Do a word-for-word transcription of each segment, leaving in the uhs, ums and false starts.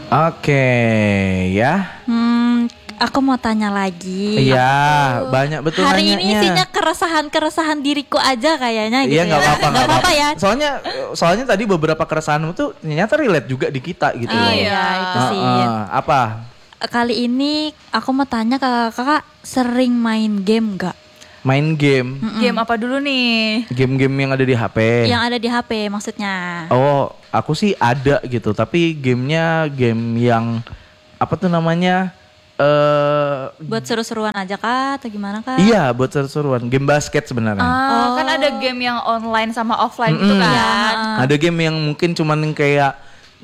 Oke, ya. Hmm, aku mau tanya lagi. Iya, banyak betul Hari nanyanya. ini isinya keresahan-keresahan diriku aja kayaknya gitu. Iya, nggak ya. apa-apa, Nggak apa-apa ya. Soalnya, soalnya tadi beberapa keresahanmu tuh ternyata relate juga di kita gitu. Oh loh. iya, itu sih. Uh, uh, apa? Kali ini aku mau tanya ke kakak, sering main game nggak? Main game, Game apa dulu nih? game-game yang ada di H P. Yang ada di H P maksudnya. Oh, aku sih ada gitu, tapi gamenya game yang apa tuh namanya? Eh, Buat seru-seruan aja kah atau gimana kah? iya, buat seru-seruan. Game basket sebenarnya. Ah, kan ada game yang online sama offline gitu Mm-mm. kan. Ada game yang mungkin cuman kayak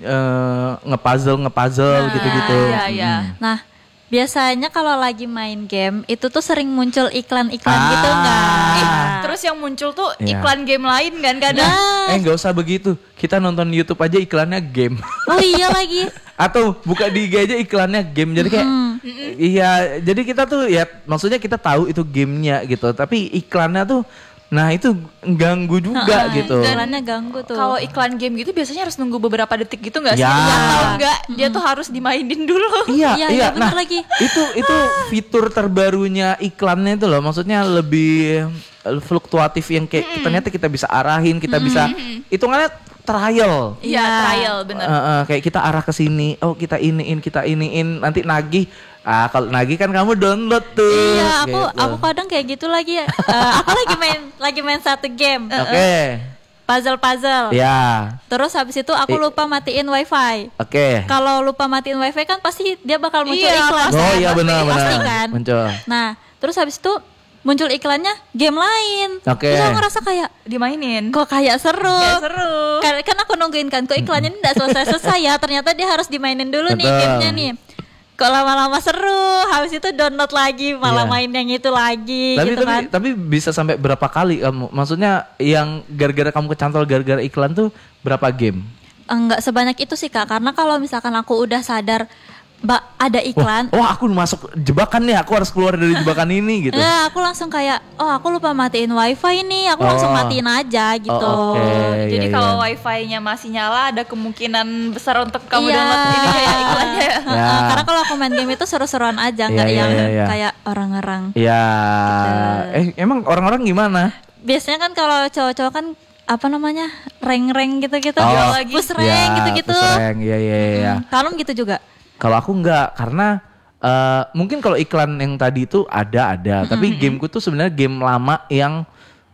eh, nge-puzzle, nge-puzzle gitu-gitu. Iya, iya. Nah, biasanya kalau lagi main game itu tuh sering muncul iklan-iklan Ah. gitu nggak? Ih, terus yang muncul tuh Iya. iklan game lain kan kadang. Nah, Eh, nggak usah begitu. Kita nonton YouTube aja iklannya game. oh iya lagi. Atau buka di I G aja iklannya game. Jadi kayak iya, jadi kita tuh ya maksudnya kita tahu itu gamenya gitu, tapi iklannya tuh nah itu ganggu juga gitu. Iklannya ganggu tuh. Kalau iklan game gitu biasanya harus nunggu beberapa detik gitu nggak sih? Ya. Atau enggak dia tuh harus dimainin dulu. Iya, Iya, iya. iya, bener Nah, lagi. itu itu fitur terbarunya iklannya itu loh. Maksudnya lebih eh, fluktuatif yang kayak ternyata kita bisa arahin, kita bisa hitungannya trial. Iya, trial bener. Eh, eh, kayak kita arah ke sini, oh kita iniin, kita iniin, nanti nagih. Ah, kalau nagih kan kamu download tuh. Iya, aku gitu. aku kadang kayak gitu lagi. Eh, aku lagi main lagi main satu game. Oke. Puzzle-puzzle. Ya. Terus habis itu aku I- lupa matiin wifi. Oke. Kalau lupa matiin wifi kan pasti dia bakal muncul Iya, iklan. pasti. Oh iya benar benar. Pasti kan? Muncul. Nah, terus habis itu muncul iklannya game lain. Oke. Terus aku ngerasa kayak Dimainin. kok kayak seru. Kayak seru. Kan, kan aku nungguin kan kok iklannya ini enggak selesai-selesai ya. Ternyata dia harus dimainin dulu nih Betul. gamenya nih. Kok lama-lama seru, habis itu download lagi, malah Iya. main yang itu lagi Tapi gitu tapi kan. tapi bisa sampai berapa kali kamu? Maksudnya yang gara-gara kamu kecantol gara-gara iklan tuh berapa game? Enggak sebanyak itu sih Kak, karena kalau misalkan aku udah sadar Mbak ada iklan, Oh, aku masuk jebakan nih, aku harus keluar dari jebakan ini gitu. nah aku langsung kayak, oh aku lupa matiin wifi nih, aku langsung Oh. matiin aja gitu. Oh, oke. Jadi iya, kalau iya. wifi-nya masih nyala ada kemungkinan besar untuk kamu Iya. download ini ya iklannya. ya. Heeh, Ya. karena kalau aku main game itu seru-seruan aja, nggak Iya, yang iya, iya. kayak orang-orang. Ya, Gitu. eh emang orang-orang gimana? Biasanya kan kalau cowok-cowok kan apa namanya rank-rank gitu-gitu, Oh, lagi push rank ya, gitu-gitu. push rank, iya iya iya. Hmm, Kalem gitu juga. Kalau aku enggak, karena eh, mungkin kalau iklan yang tadi itu ada ada, tapi gameku tuh sebenarnya game lama yang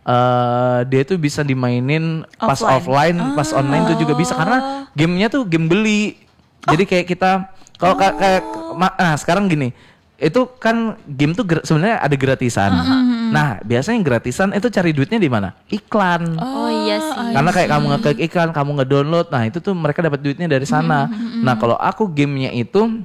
eh, dia tuh bisa dimainin pas offline, pas online tuh juga bisa karena gamenya tuh game beli. Jadi kayak kita kalau ka- kayak ma- nah sekarang gini, itu kan game tuh gra- sebenarnya ada gratisan. Nah biasanya yang gratisan itu cari duitnya di mana? Iklan. Oh, iya sih. Karena kayak kamu ngeklik iklan, kamu ngedownload, nah itu tuh mereka dapat duitnya dari sana. Nah kalau aku gamenya itu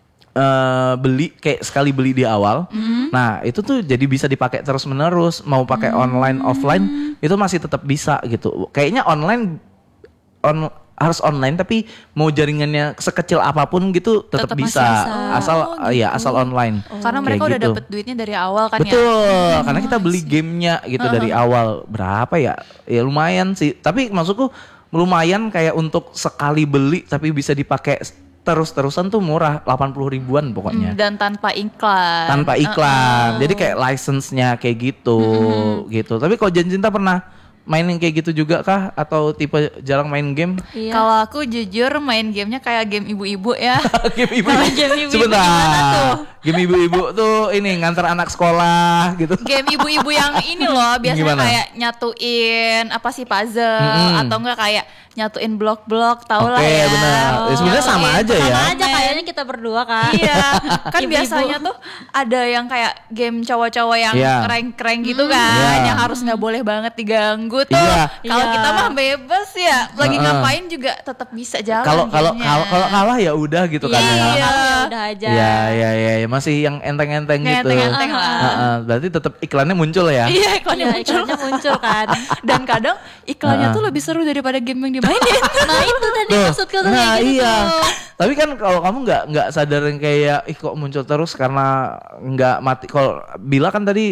eh beli kayak sekali beli di awal, nah itu tuh jadi bisa dipakai terus menerus. Mau pakai online offline itu masih tetap bisa gitu. Kayaknya online on harus online tapi mau jaringannya sekecil apapun gitu tetap Tetap masih bisa. bisa. Asal ya asal online. Karena Kayak mereka udah gitu. dapet duitnya dari awal kan ya. Betul, karena kita beli gamenya gitu dari awal. Berapa ya? Ya lumayan sih. Tapi maksudku lumayan kayak untuk sekali beli tapi bisa dipakai terus-terusan tuh murah, delapan puluh ribuan pokoknya. Hmm, dan tanpa iklan. Tanpa iklan. Jadi kayak license-nya kayak gitu, gitu. Tapi kalau Jan Cinta pernah main yang kayak gitu juga kah atau tipe jarang main game? Iya. Kalau aku jujur main gamenya kayak game ibu-ibu ya. game ibu. Kalau game ibu-ibu Sebentar. gimana tuh? Game ibu-ibu tuh ini ngantar anak sekolah gitu. Game ibu-ibu yang ini loh biasanya Gimana? kayak nyatuin apa sih puzzle Mm-mm. atau enggak kayak nyatuin blok-blok tau lah Oke, ya. benar. Ya, sebenarnya sama Nyatuin aja ya. Sama permainan. aja kayaknya kita berdua kan. Iya, kan Ibu-ibu. biasanya tuh ada yang kayak game cowok-cowok yang Iya. rank-rank gitu kan, Iya. yang harus nggak boleh banget diganggu tuh. Iya. Kalau Iya. kita mah bebas ya, lagi Heeh. ngapain juga tetap bisa jalan. Kalau kalau gamenya. kalau kalau kalah ya udah gitu kan ya. Iya. Ya udah aja. Iya iya iya ya. Masih yang enteng-enteng gitu. Enteng-enteng lah. Heeh, berarti tetap iklannya muncul ya. Iya, iklannya Iya, muncul. iklannya muncul kan. Dan kadang iklannya Heeh. tuh lebih seru daripada game yang dimainin. Nah itu tadi Tuh. maksudku tuh Nah, kayak gitu iya. tuh. Tapi kan kalau kamu nggak nggak sadar yang kayak ih kok muncul terus karena nggak mati. Kalau Bila kan tadi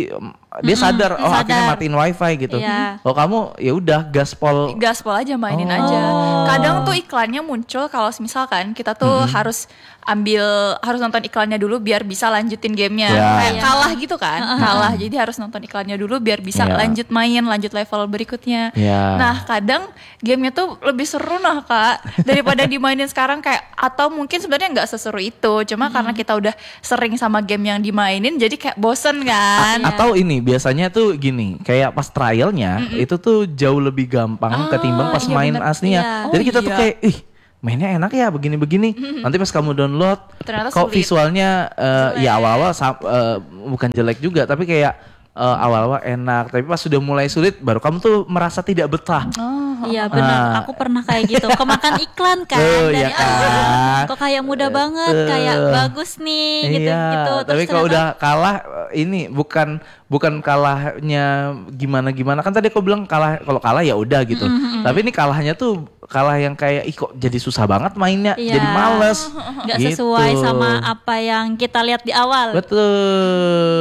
dia sadar oh sadar. akhirnya matiin wifi gitu. Iya. Oh kamu ya udah gaspol. Gaspol aja mainin Oh. aja. Kadang tuh iklannya muncul kalau misalkan kita tuh Mm-hmm. harus ambil harus nonton iklannya dulu biar bisa lanjutin gamenya. Ya. Kayak Iya. kalah gitu kan, kalah. Jadi harus nonton iklannya dulu biar bisa Ya. lanjut main, lanjut level berikutnya. Ya. Nah kadang gamenya tuh lebih seru nah kak daripada dimainin sekarang kayak atau mungkin sebenarnya nggak seseru itu. Cuma karena kita udah sering sama game yang dimainin jadi kayak bosen kan. A- Atau ini biasanya tuh gini, kayak pas trialnya itu tuh jauh lebih gampang Ah, ketimbang pas iya main bener. aslinya. Iya. Jadi Oh, kita tuh iya. kayak, ih mainnya enak ya begini-begini. Nanti pas kamu download, Ternyata kok sulit. visualnya eh, ya Jelek. awal-awal sam- eh, bukan jelek juga, tapi kayak eh, awal-awal enak. Tapi pas sudah mulai sulit, baru kamu tuh merasa tidak betah. Iya benar, Ah. aku pernah kayak gitu. Kemakan iklan kan Oh, dari iya kan. "Ah, kok kayak mudah banget, Eh, kayak bagus nih gitu Iya, gitu. tapi kalau udah kalah eh, ini bukan bukan kalahnya gimana gimana kan tadi aku bilang kalah kalau kalah ya udah gitu. Tapi ini kalahnya tuh kalah yang kayak ih kok jadi susah banget mainnya, Iya. jadi males. nggak Gitu. sesuai sama apa yang kita lihat di awal. Betul.